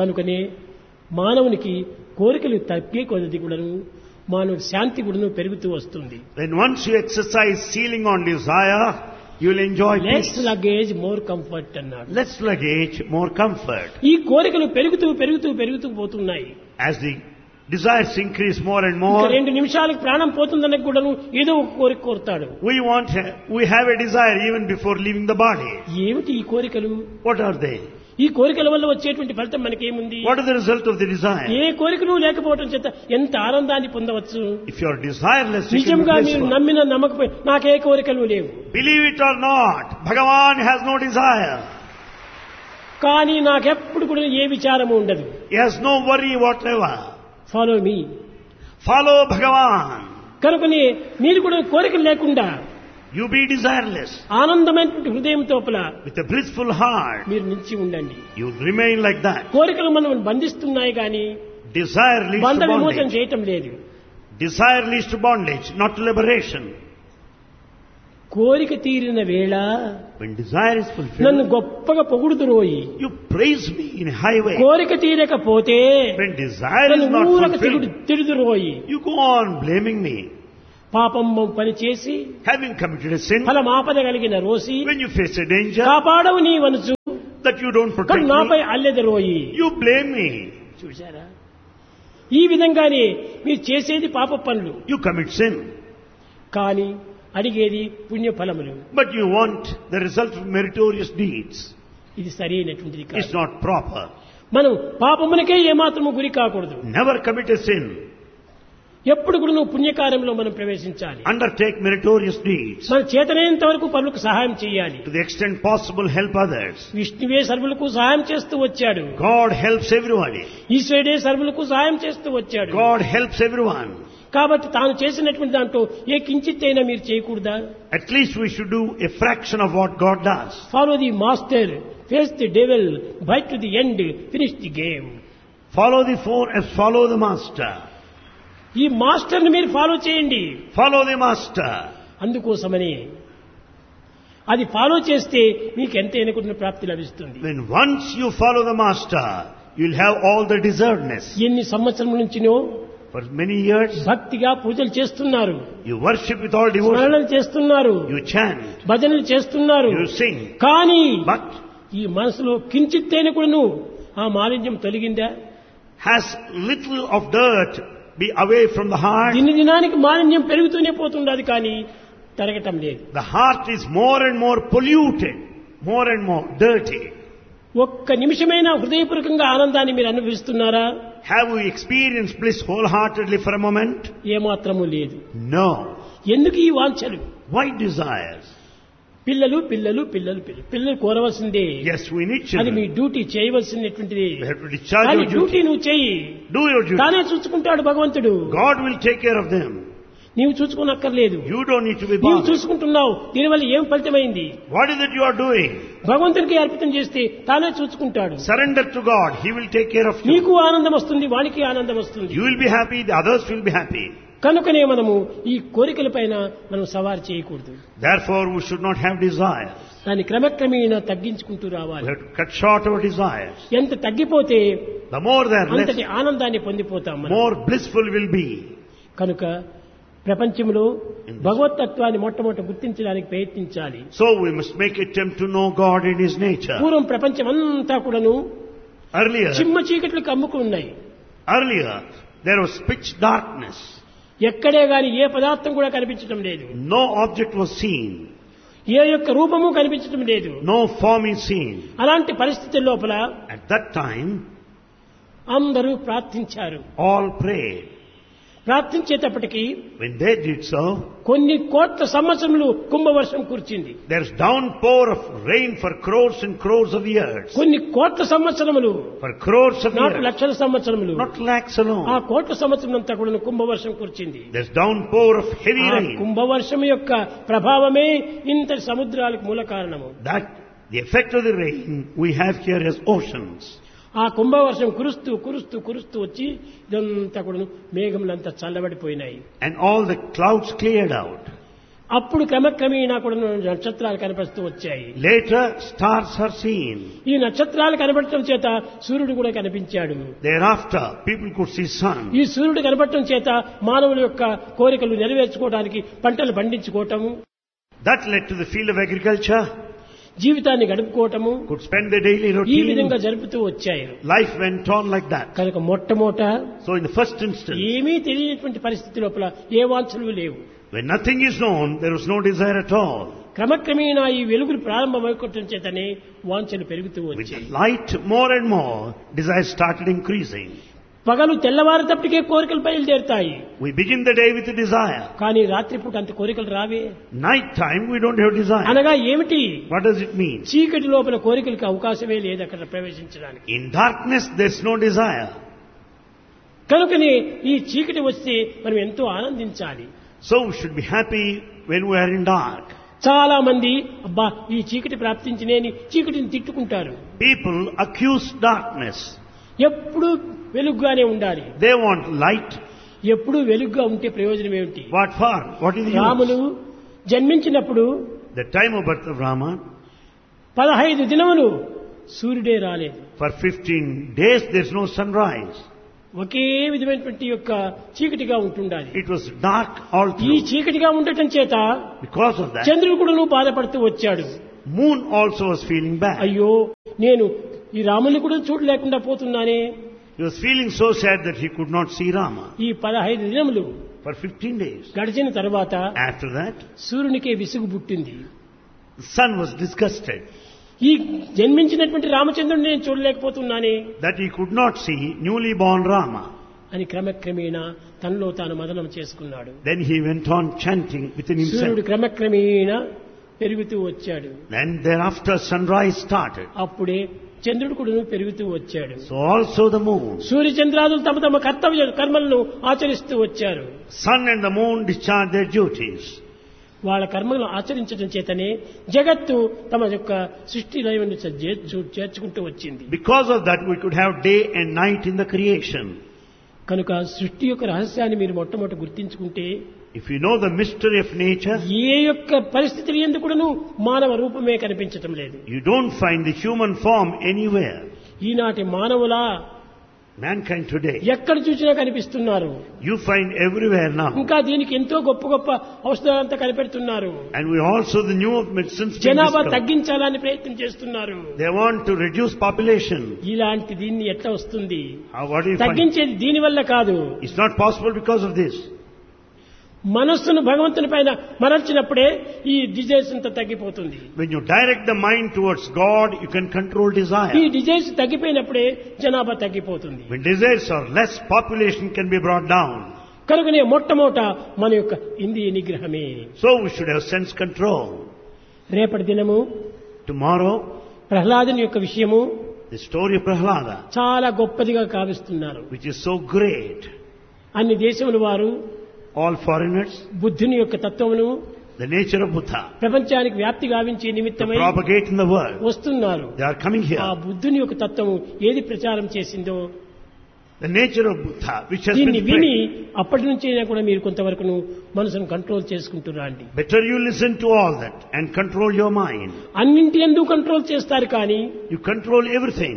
కనుకనే మానవునికి కోరికలు తగ్గే కొద్ది కూడాను మానవుడి శాంతి కూడాను పెరుగుతూ వస్తుంది. When once you exercise ceiling on desire, you will enjoy less peace. Luggage more comfort అన్నాడు. Less luggage, more comfort. ఈ కోరికలు పెరుగుతూ పోతున్నాయి. As the desires increase more and ఇంకా more, 2 నిమిషాలకు ప్రాణం పోతుందన్న కూడాను ఏదో ఒక కోరిక కోరుతాడు. we have a desire even before leaving the body. ఏమిటి ఈ కోరికలు? What are they? ఈ కోరికల వల్ల వచ్చేటువంటి ఫలితం మనకేముంది? What is the result of the desire? ఏ కోరికలు లేకపోవడం చేత ఎంత ఆనందాన్ని పొందవచ్చు. If you are desireless, you can be నిజంగా మీరు blissful. నమ్మిన నమ్మకపోయి నాకే కోరికలు లేవు. Believe it or not, Bhagavan has no desire. కానీ నాకెప్పుడు కూడా ఏ విచారము ఉండదు. He has no worry whatever. Follow me. Follow Bhagavan. కనుకనే మీరు కూడా కోరికలు లేకుండా You be desireless. ఆనందమైనటువంటి హృదయం తోపల With a blissful heart, మీరు నిలిచి ఉండండి. you remain like that. కోరికలు మనం బంధిస్తున్నాయి కానీ Desire leads బంధ to విమోచన bondage. చేయటం లేదు. Desire leads to bondage, not to liberation. కోరిక తీరిన వేళ When desire is నన్ను fulfilled, గొప్పగా పొగుడుతురోయి. you praise me in a high way. కోరిక తీరకపోతే When desire is నన్ను not ఊరక fulfilled, తిడుదురోయి. you go on blaming me. పాపం పని చేసి Having committed a sin, ఫలమాపద కలిగిన Rosy when you face a danger కాపాడవు నీ వనుసు that you don't protect నాపై me, అల్లెదరోయి. you blame me. చూశారా? ఈ విధంగానే మీరు చేసేది పాప పనులు, You commit sin, కానీ అడిగేది పుణ్య ఫలములు. but you want the result of meritorious deeds. ఇది సరైనటువంటిది It's కాదు. not proper. మనం పాపమునకే ఏమాత్రము గురి కాకూడదు. Never commit a sin. ఎప్పుడు కూడా నువ్వు పుణ్యకార్యంలో మనం ప్రవేశించాలి. Undertake meritorious deeds. మన చేతనైనంత వరకు పనులకు సహాయం చేయాలి. To the extent possible, help others. విష్ణువే సర్వులకు సహాయం చేస్తూ వచ్చాడు. God helps everybody. ఈశ్వరుడే సర్వులకు సహాయం చేస్తూ వచ్చాడు. God helps everyone. కాబట్టి తాను చేసినటువంటి దాంట్లో ఏ కించిత్తైనా మీరు చేయకూడదా? At least we should do a fraction of what God does. Follow the master, face the devil, byte to the end, finish the game. Follow the master. ఈ మాస్టర్ ని మీరు ఫాలో చేయండి. Follow the master. అందుకోసమని అది ఫాలో చేస్తే మీకు ఎంతైనా కూడా ప్రాప్తి లభిస్తుంది. When once you follow the master, you'll have all the deservedness. ఎన్ని సంవత్సరం నుంచినో For many years, భక్తిగా పూజలు చేస్తున్నారు, you worship with all devotion. స్మరణలు చేస్తున్నారు, You chant. భజనలు చేస్తున్నారు. You sing. కానీ But ఈ మనసులో కించిత్తైనా కూడాను ఆ మాలిన్యం తొలగిందా? has little of dirt be away from the heart. దినానికి మాలిన్యం పెరుగుతూనే పోతుండదు కానీ తరగటం లేదు. The heart is more and more polluted, more and more dirty. ఒక్క నిమిషమైన హృదయపూర్వకంగా ఆనందాన్ని మీరు అనుభవిస్తున్నారా? Have we experienced bliss wholeheartedly for a moment? ఏమాత్రము లేదు. No. ఎందుకు ఈ వాంఛలు? Why desires? పిల్లలు పిల్లలు పిల్లలు పిల్లలు పిల్లలు కోరవలసిందే. Yes, we need అది మీ children. Duty చేయవలసినటువంటిది. We have to discharge కానీ your డ్యూటీ duty. నువ్వు చెయ్యి, Do your duty. తానే చూసుకుంటాడు భగవంతుడు. God will take care of them. నీవు చూసుకోనక్కర్లేదు. You don't need to be నీవు bothered. చూసుకుంటున్నావు, దీనివల్ల ఏం ఫలితమైంది? What is it you are doing? భగవంతునికి అర్పితం చేస్తే తానే చూసుకుంటాడు. Surrender to God. He will take care of you. నీకు ఆనందం వస్తుంది, వానికి ఆనందం వస్తుంది. You will be happy. The others will be happy. కనుకనే మనము ఈ కోరికల పైన మనం సవారు చేయకూడదు. Therefore, we should not have desires. దాన్ని క్రమక్రమేణా తగ్గించుకుంటూ We రావాలి. have to cut short our desires. ఎంత తగ్గిపోతే The more they are less, అంతటి ఆనందాన్ని పొందిపోతాం మనం. more blissful will be. కనుక ప్రపంచంలో భగవతత్వాన్ని మొట్టమొదట గుర్తించడానికి ప్రయత్నించాలి. So we must make attempt to know God in His nature. పూర్వం ప్రపంచం అంతా కూడాను Earlier, చిమ్మ చీకట్లు కమ్ముకుని ఉన్నాయి. there was pitch darkness. ఎక్కడే గాని ఏ పదార్థం కూడా కనిపించడం లేదు. No object was seen. ఏ యొక్క రూపము కనిపించడం లేదు. No form is seen. అలాంటి పరిస్థితుల లోపల At that time, అందరూ ప్రార్థించారు. all prayed. ప్రార్థించేటప్పటికి When they did so, కొన్ని కోట్ల సంవత్సరములు కుంభవర్షం కురిచింది. there's downpour of rain for crores and crores of years. కొన్ని కోట్ల సంవత్సరములు, For crores of నాటు years. లక్షల సంవత్సరములు, Not lakhs ఆ alone. కోట్ల సంవత్సరం అంతా కూడా కుంభవర్షం కురిచింది. There's downpour of heavy ఆ rain. కుంభవర్షం యొక్క ప్రభావమే ఇంతటి సముద్రాలకు మూల కారణము. That the effect of the rain we have here as oceans. ఆ కుంభవర్షం కురుస్తూ కురుస్తూ కురుస్తూ వచ్చి ఇదంతా కూడా మేఘములంతా చల్లబడిపోయినాయి. And all the clouds cleared out. అప్పుడు క్రమక్రమేణా కూడా నక్షత్రాలు కనిపిస్తూ వచ్చాయి. Later, stars are seen. ఈ నక్షత్రాలు కనబడటం చేత సూర్యుడు కూడా కనిపించాడు. Thereafter, people could see sun. ఈ సూర్యుడు కనబడటం చేత మానవుల యొక్క కోరికలు నెరవేర్చుకోవడానికి పంటలు పండించుకోవటము, That led to the field of agriculture. జీవితాన్ని గడుపుకోవటము, Could spend their daily ఈ routine. విధంగా జరుపుతూ వచ్చాయి. Life went on like that. కనుక మొట్టమొదట So in the first instance, ఏమీ తెలియనటువంటి పరిస్థితి లోపల ఏ వాంఛలు లేవు. when nothing is known, there was no desire at all. క్రమక్రమేణా ఈ వెలుగులు ప్రారంభమైకోవటం చేతనే వాంఛలు పెరుగుతూ With the వచ్చాయి. light more and more, desire started increasing. పగలు తెల్లవారేటప్పటికే కోరికలు బయలుదేరుతాయి. We begin the day with a desire. కానీ రాత్రిపూట అంత కోరికలు రావే. Night time, we don't have desire. అనగా ఏమిటి? What does it mean? చీకటి లోపల కోరికలకు అవకాశమే లేదు అక్కడ ప్రవేశించడానికి. In darkness, there's no desire. కనుకనే ఈ చీకటి వస్తే మనం ఎంతో ఆనందించాలి. So we should be happy when we are in dark. చాలా మంది అబ్బా ఈ చీకటి ప్రాప్తించినేని చీకటిని తిట్టుకుంటారు. People accuse darkness. ఎప్పుడు వెలుగుగానే ఉండాలి. They want light. ఎప్పుడు వెలుగుగా ఉంటే ప్రయోజనం ఏమిటి? What for? What is the Ramulu use? జన్మించినప్పుడు The time of birth of Rama, 15 దినములు సూర్యుడే రాలేదు. for 15 days there's no sunrise. ఒకే విధమైనటువంటి యొక్క చీకటిగా ఉంటుండాలి. It was dark all ఈ through. చీకటిగా ఉండటం చేత Because of that, చంద్రుడు కూడా బాధపడుతూ వచ్చాడు. moon also was feeling bad. అయ్యో నేను ఈ రాముని కూడా చూడలేకుండా పోతున్నానే. He was feeling so sad that he could not see Rama. ఈ 15 దినములు For 15 days. గడిచిన తర్వాత After that, సూర్యునికే విసుగు పుట్టింది. the sun was disgusted ఈ జన్మించినటువంటి రామచంద్రుడిని నేను చూడలేకపోతున్నానే that he could not see newly born Rama. అని క్రమక్రమేణా తనలో తాను మదనం చేసుకున్నాడు. Then he went on chanting within himself. సూర్యుడు క్రమక్రమేణా పెరుగుతూ వచ్చాడు. Then thereafter sunrise started. అప్పుడే చంద్రుడు కూడా పెరుగుతూ వచ్చాడు. So also the moon. సూర్య చంద్రాదులు తమ తమ కర్మలను ఆచరిస్తూ వచ్చారు. Sun and the moon discharged their duties. వాళ్ళ కర్మలను ఆచరించడం చేతనే జగత్తు తమ యొక్క సృష్టి లయವನ್ನು చేర్చుకుంటూ వచ్చింది. Because of that we could have day and night in the creation. కనుక సృష్టి యొక్క రహస్యాన్ని మీరు మొట్టమొదట గుర్తించుకుంటే, If you know the mystery of nature, ఏ యొక్క పరిస్థితులు ఎందుకు కూడాను మానవ రూపమే కనిపించటం లేదు. you don't find the human form anywhere. ఈనాటి మానవుల Mankind today, ఎక్కడ చూసినా కనిపిస్తున్నారు. you find everywhere now. ఇంకా దీనికి ఎంతో గొప్ప గొప్ప ఔషధాలంతా కనిపెడుతున్నారు. And we also the new medicines being జనాభా discovered. తగ్గించాలని ప్రయత్నం చేస్తున్నారు. They want to reduce population. ఇలాంటి దీన్ని ఎట్లా వస్తుంది? What do you find? తగ్గించేది దీని వల్ల కాదు. It's not possible because of this. మనస్సును భగవంతుని పైన మరల్చినప్పుడే ఈ డిజైర్స్ అంతా తగ్గిపోతుంది. When you direct the mind towards God, you can control ఈ desire. డిజైర్స్ తగ్గిపోయినప్పుడే జనాభా తగ్గిపోతుంది. When desires are less, population can be brought down. కనుకనే మొట్టమొదట మన యొక్క ఇంద్రియ నిగ్రహమే. So we should have sense control. రేపటి దినము Tomorrow, ప్రహ్లాదుని యొక్క విషయము the story of Prahlada, చాలా గొప్పదిగా కావిస్తున్నారు. which is so great. అన్ని దేశముల వారు All foreigners, బుద్ధుని యొక్క తత్వమును the nature of Buddha, ప్రపంచానికి వ్యాప్తి గావించే to నిమిత్తమై propagate in the world. వస్తున్నారు. They are coming ఆ here. బుద్ధుని యొక్క తత్వము ఏది ప్రచారం చేసిందో The nature of Buddha, which has దీన్ని been విని spread. అప్పటి నుంచైనా కూడా మీరు కొంతవరకు మనసును control చేసుకుంటున్నాండి. Better you listen to all that and control your mind. అన్నింటి ఎందుకు కంట్రోల్ చేస్తారు కానీ You control everything,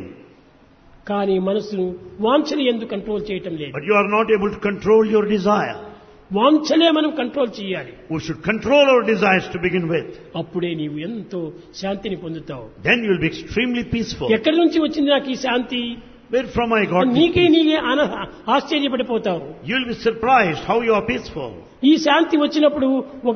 కానీ మనసును వాంఛలు ఎందుకు కంట్రోల్ చేయటం లేదు. but you are not able to control your desire. వాంఛలే మనం కంట్రోల్ చేయాలి. We should control our desires to begin with. అప్పుడే నీవు ఎంతో శాంతిని పొందుతావు. Then you will be extremely peaceful. ఎక్కడి నుంచి వచ్చింది నాకు ఈ శాంతి? Where from I got this నీకే peace? నీకే ఆశ్చర్యపడిపోతావు. You will be surprised how you are peaceful. ఈ శాంతి వచ్చినప్పుడు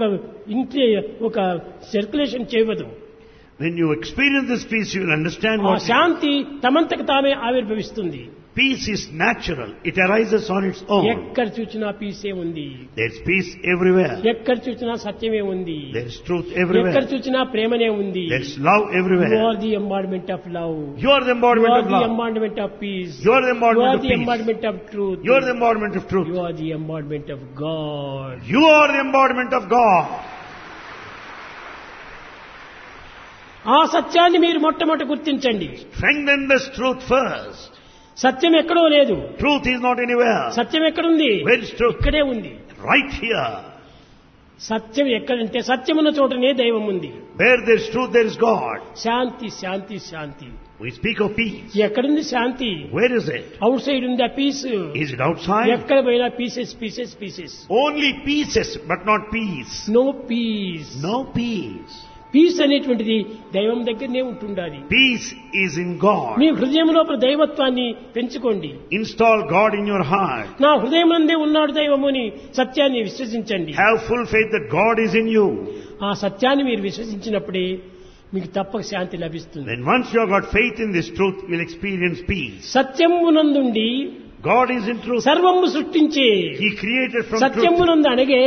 ఒక circulation చేయవదు. When you experience this peace, you will understand ఆ what శాంతి తమంతకు తామే ఆవిర్భవిస్తుంది. peace is natural. It arises on its own. ఎక్కడ చూసినా పీసే ఉంది. There is peace everywhere. ఎక్కడ చూసినా సత్యమే ఉంది. There is truth ఎక్కడ everywhere. చూసినా ప్రేమనే ఉంది. There is love You everywhere. are the embodiment of love. You are the You embodiment are of the love. embodiment of peace. You are the You embodiment are of the peace. embodiment of truth. You are the embodiment of truth. You are the embodiment of God. You are the embodiment of God. ఆ సత్యాన్ని మీరు మొట్టమొదట గుర్తించండి. Strengthen this truth first. సత్యం ఎక్కడో లేదు. Truth is not anywhere. సత్యం ఎక్కడుంది? Where is truth? ఇక్కడే ఉంది. Right here. సత్యం ఎక్కడంటే సత్యమున్న చోటనే దైవం ఉంది. Where there is truth, there is God. Shanti Shanti Shanti. We speak of peace. ఎక్కడుంది శాంతి? Where is it? Out side ఉంది ఆ పీస్. Is it outside? ఎక్కడ పోయినా pieces pieces pieces. Only pieces, but not peace. No piece. No peace. Piece అనేటువంటిది దైవం దగ్గరనే ఉంటుండాలి. Peace is in God. మీ హృదయం లోపల దైవత్వాన్ని పెంచుకోండి. Install God in your heart. నా హృదయం నందే ఉన్నాడు దైవము అని సత్యాన్ని విశ్వసించండి. Have full faith that God is in you. ఆ సత్యాన్ని మీరు విశ్వసించినప్పుడే మీకు తప్పక శాంతి లభిస్తుంది. Then once you have got faith in this truth, you will experience peace. సత్యమునందుండి God is in truth. సర్వము సృష్టించే. He created from truth. సత్యమునందు అనగే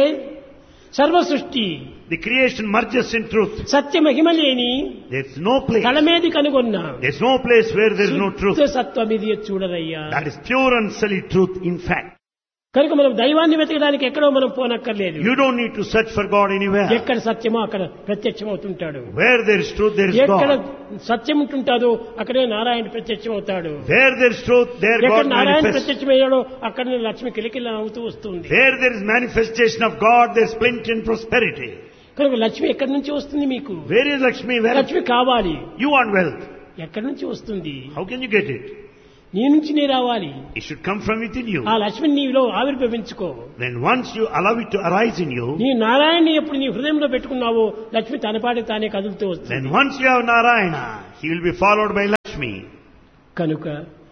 సర్వ సృష్టి. The creation merges in truth. సత్య మహిమ లేని There's no place. తలమేది కనుగొన్నా There's no place where there's no truth. శుద్ధ సత్వమిది చూడరయ్యా. That is pure and solid truth in fact. కనుక మనం దైవాన్ని వెతకడానికి ఎక్కడో మనం పోనక్కర్లేదు. You don't need to search for God anywhere. ఎక్కడ సత్యమో అక్కడ ప్రత్యక్షం అవుతుంటాడు. Where there is truth, there is ఎక్కడ God. సత్యం ఉంటుంటాదో అక్కడే నారాయణ ప్రత్యక్షం అవుతాడు. Where there is truth, there ఎక్కడ God నారాయణ manifests. ప్రత్యక్షమయ్యాడో అక్కడ లక్ష్మి కిలకిల అవుతూ వస్తుంది. Where there is manifestation of God, there is plenty and prosperity. కనుక లక్ష్మి ఎక్కడి నుంచి వస్తుంది మీకు? Where is Lakshmi? Where Lakshmi కావాలి. you want wealth? ఎక్కడి నుంచి వస్తుంది? How can you get it? నీ నుంచి నీ రావాలి. It should come from within you. ఆ లక్ష్మిని నీలో ఆవిర్భవించుకో. Then once you allow it to arise in you, నీ నారాయణని ఎప్పుడు నీ హృదయంలో పెట్టుకున్నావో లక్ష్మి తనపాటి తానే కదులుతూ వస్తుంది. then once you have Narayana, he will be followed by Lakshmi. కనుక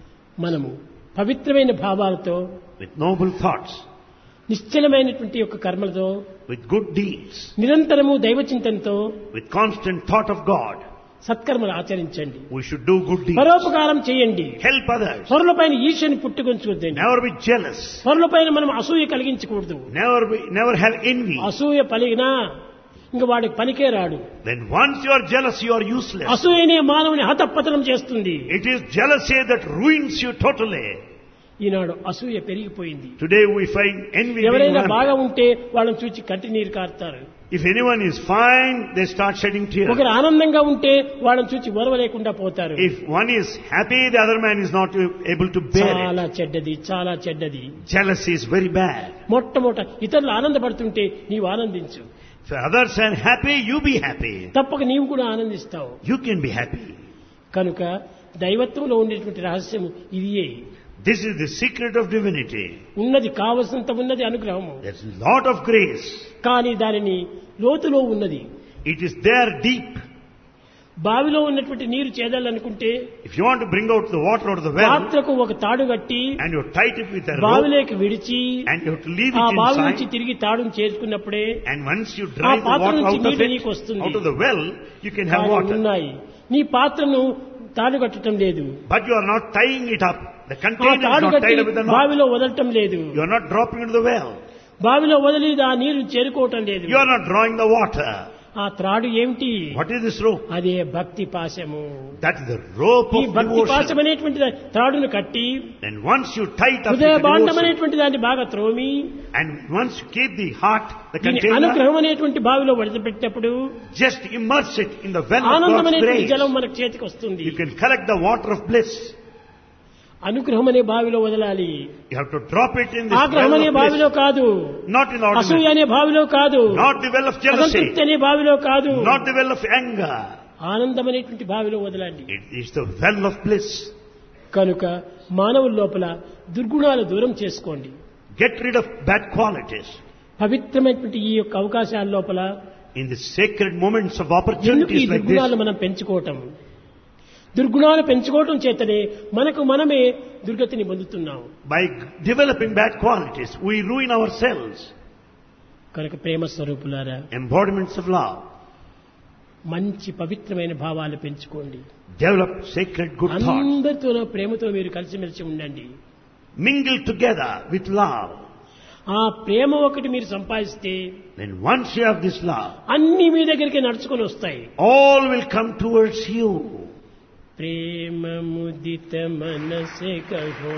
మనము పవిత్రమైన భావాలతో, With noble thoughts, నిశ్చలమైనటువంటి యొక్క కర్మలతో, with good deeds, నిరంతరము దైవ చింతనతో with constant thought of God, సత్కర్మలు ఆచరించండి. we should do good deeds. పరోపకారం చేయండి. Help others. పరులపైన ఈర్ష్యని పుట్టుకొంచుకోద్దండి. Never be jealous. పరులపైన మనం అసూయ కలిగించకూడదు. Never have envy. అసూయ పలిగినా ఇంక వాడికి పనికే రాడు. Then once you are jealous, you are useless. అసూయనే మానవుని హతపతనం చేస్తుంది. It is jealousy that ruins you totally. ఈనాడు అసూయ పెరిగిపోయింది. Today we find envy. ఎవరైనా being బాగా rampant. ఉంటే వాళ్ళని చూచి కంటి నీరు కారుతారు. If anyone is fine, they start shedding tears. ఒకరు ఆనందంగా ఉంటే వాళ్ళని చూచి ఓర్వలేకుండా పోతారు. If one is happy, the other man is not able to bear చాలా it. చెడ్డది, చాలా చెడ్డది. Jealousy is very bad. మొట్టమొదట ఇతరులు ఆనందపడుతుంటే నీవు ఆనందించు. If others are happy, you be happy. తప్పక నీవు కూడా ఆనందిస్తావు. You can be happy. కనుక దైవత్వంలో ఉండేటువంటి రహస్యం ఇదియే. This is the secret of divinity. ఉన్నది కావలసినంత ఉన్నది అనుగ్రహము. There's a lot of grace. కానీ దానిని లోతులో ఉన్నది. It is there deep. బావిలో ఉన్నటువంటి నీరు చేదాలనుకుంటే If you want to bring out the water out of the well, పాత్రకు ఒక తాడు కట్టి and you tie it with a rope, బావిలోకి విడిచి and you have to leave ఆ it బావి నుంచి inside, తిరిగి తాడును చేసుకున్నప్పుడే and once you dry the పాత్ర water నుంచి out of నీరు it, నీకు వస్తుంది. out of the well, you can have కానీ water. ఉన్నాయి. నీ పాత్రను తాడు కట్టడం లేదు. But you are not tying it up. The ఆ container is తాడు not కట్టి tied up with a knot. బావిలో వదలటం లేదు. You are not dropping into the well. బావిలో వదిలి ఆ నీరు చేరుకోవటం లేదు. You are not drawing the water. ఆ త్రాడు ఏమిటి? What is this rope? అదే భక్తి పాశము. That is the rope ఈ of భక్తి పాశం devotion. అనేటువంటి త్రాడును కట్టి Then once you tie it up with హృదయ the భాండం devotion, అనేటువంటి దాన్ని బాగా త్రోమి and once you keep the heart, the దీని container, అనుగ్రహం అనేటువంటి బావిలో వదిలిపెట్టినప్పుడు just immerse it in the well of ఆనందం God's అనేటువంటి grace. జలం మనకు చేతికి వస్తుంది. You can collect the water of bliss. అనుగ్రహం అనే బావిలో వదలాలి. You have to drop it in this ఆగ్రహం well అనే of బావిలో bliss. కాదు. Not in అసూయ ordinary. అనే బావిలో కాదు. Not the well of jealousy. అసంతృప్తి అనే బావిలో కాదు. Not the well of anger. ఆనందం అనేటువంటి బావిలో వదలండి. It is the well of bliss. కనుక మానవుల లోపల దుర్గుణాలు దూరం చేసుకోండి. Get rid of bad qualities. పవిత్రమైనటువంటి ఈ యొక్క అవకాశాల లోపల In the sacred moments of ఎందుకు ఈ opportunities like దుర్గుణాలు this, మనం పెంచుకోవటం? దుర్గుణాలు పెంచుకోవటం చేతనే మనకు మనమే దుర్గతిని పొందుతున్నాం. by developing bad qualities, we ruin ourselves. కనుక ప్రేమ స్వరూపులారా, Embodiments of love. మంచి పవిత్రమైన భావాలు పెంచుకోండి. Develop sacred good thoughts. అందరితో ప్రేమతో మీరు కలిసిమెలిసి ఉండండి. Mingle together with love. ఆ ప్రేమ ఒకటి మీరు సంపాదిస్తే Then once you have this love, అన్ని మీ దగ్గరికి నడుచుకొని వస్తాయి. all will come towards you. ప్రేమ ముదిత మనసే కహో